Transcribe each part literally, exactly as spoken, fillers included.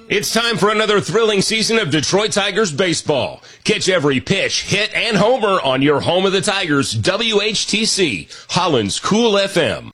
It's time for another thrilling season of Detroit Tigers baseball. Catch every pitch, hit, and homer on your home of the Tigers, W H T C, Holland's Cool F M.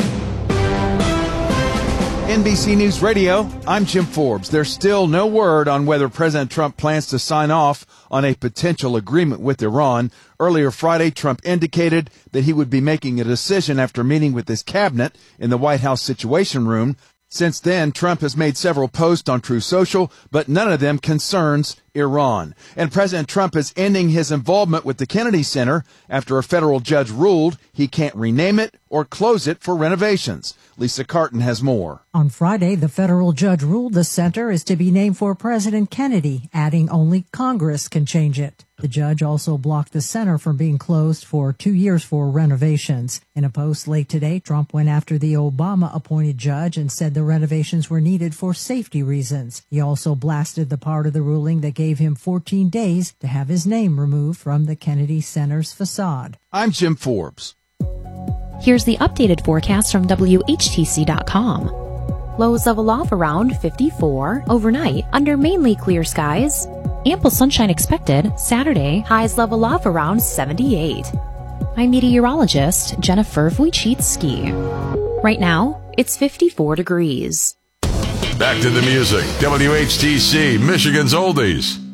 N B C News Radio, I'm Jim Forbes. There's still no word on whether President Trump plans to sign off on a potential agreement with Iran. Earlier Friday, Trump indicated that he would be making a decision after meeting with his cabinet in the White House Situation Room. Since then, Trump has made several posts on Truth Social, but none of them concerns Iran. And President Trump is ending his involvement with the Kennedy Center after a federal judge ruled he can't rename it or close it for renovations. Lisa Carton has more. On Friday, the federal judge ruled the center is to be named for President Kennedy, adding only Congress can change it. The judge also blocked the center from being closed for two years for renovations. In a post late today, Trump went after the Obama-appointed judge and said the renovations were needed for safety reasons. He also blasted the part of the ruling that gave him fourteen days to have his name removed from the Kennedy Center's facade. I'm Jim Forbes. Here's the updated forecast from W H T C dot com. Lows level off around fifty-four overnight under mainly clear skies. Ample sunshine expected Saturday. Highs level off around seventy-eight. I'm meteorologist Jennifer Wojcicki. Right now, it's fifty-four degrees. Back to the music. W H T C, Michigan's Oldies.